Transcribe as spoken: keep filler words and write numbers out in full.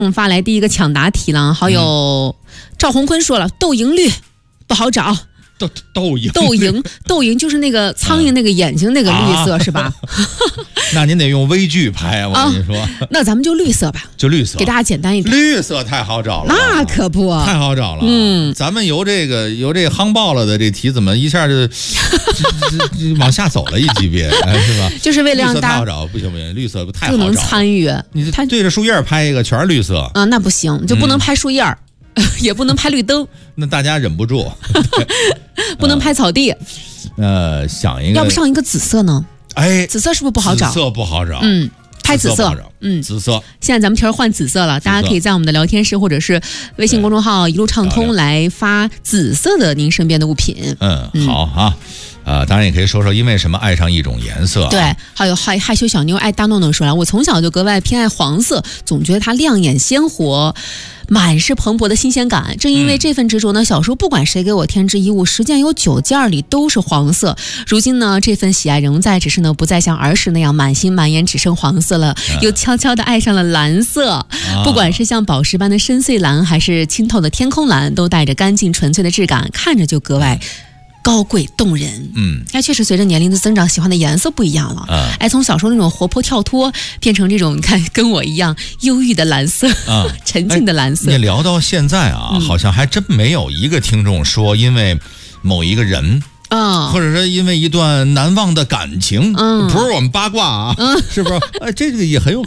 嗯，发来第一个抢答题了，好友赵红坤说了，豆蝇绿不好找。 豆豆蝇， 豆蝇，豆蝇就是那个苍蝇那个眼睛那个绿色、啊、是吧？ 那您得用微距拍，我跟你说、啊。 那咱们就绿色吧， 就绿色， 给大家简单一点。 绿色太好找了， 那可不， 太好找了。嗯，咱们由这个由这夯爆了的这题，怎么一下就就就往下走了一级别，是吧？ 就是为了让大家太好找，不行不行，绿色太好找， 就能参与。 你对着树叶拍一个，全是绿色啊，那不行，就不能拍树叶儿。嗯也不能拍绿灯， 那大家忍不住， 不能拍草地。 呃，想一个， 要不上一个紫色呢？ 哎， 紫色是不是不好找？ 紫色不好找， 嗯，拍紫色， 嗯，紫色。 现在咱们题儿换紫色了，大家可以在我们的聊天室或者是微信公众号一路畅通来发紫色的您身边的物品。 嗯，好哈。呃，当然也可以说说因为什么爱上一种颜色、啊。 对，还有害害羞小妞爱大诺诺说了，我从小就格外偏爱黄色，总觉得它亮眼鲜活，满是蓬勃的新鲜感。正因为这份执着呢，小时候不管谁给我添置衣物，十件有九件里都是黄色。如今呢，这份喜爱仍在，只是呢不再像儿时那样满心满眼只剩黄色了，嗯、又悄悄地爱上了蓝色。啊、不管是像宝石般的深邃蓝，还是清透的天空蓝，都带着干净纯粹的质感，看着就格外高贵动人。 嗯， 那确实随着年龄的增长，喜欢的颜色不一样了。嗯，哎，从小时候那种活泼跳脱，变成这种你看跟我一样忧郁的蓝色啊，沉静的蓝色。 你聊到现在啊、嗯，好像还真没有一个听众说因为某一个人啊，或者说因为一段难忘的感情，嗯，不是我们八卦啊，嗯，是不是？哎，这个也很有。